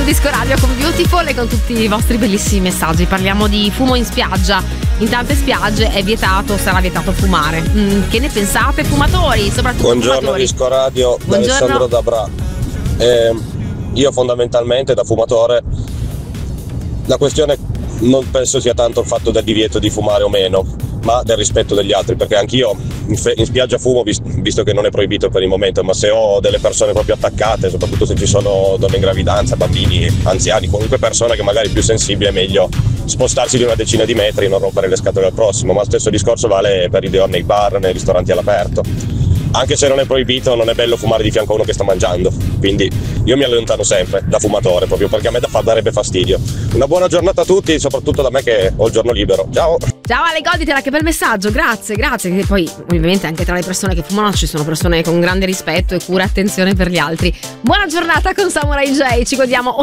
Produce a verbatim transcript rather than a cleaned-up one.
Disco Radio con Beautiful e con tutti i vostri bellissimi messaggi. Parliamo di fumo in spiaggia. In tante spiagge è vietato, sarà vietato fumare. Mm, che ne pensate, fumatori? Soprattutto Buongiorno fumatori. Disco Radio, da Buongiorno. Alessandro da Bra. Eh, io fondamentalmente da fumatore la questione non penso sia tanto il fatto del divieto di fumare o meno, ma del rispetto degli altri, perché anch'io in, fe- in spiaggia fumo, vis- visto che non è proibito per il momento, ma se ho delle persone proprio attaccate, soprattutto se ci sono donne in gravidanza, bambini, anziani, qualunque persona che magari è più sensibile, è meglio spostarsi di una decina di metri e non rompere le scatole al prossimo. Ma lo stesso discorso vale per i deon nei bar, nei ristoranti all'aperto. Anche se non è proibito, non è bello fumare di fianco a uno che sta mangiando, quindi io mi allontano sempre da fumatore, proprio perché a me da fa- darebbe fastidio. Una buona giornata a tutti, soprattutto da me che ho il giorno libero. Ciao! Ciao Ale, goditela, che bel messaggio, grazie, grazie. Che poi ovviamente anche tra le persone che fumano ci sono persone con grande rispetto e cura e attenzione per gli altri. Buona giornata con Samurai J, ci godiamo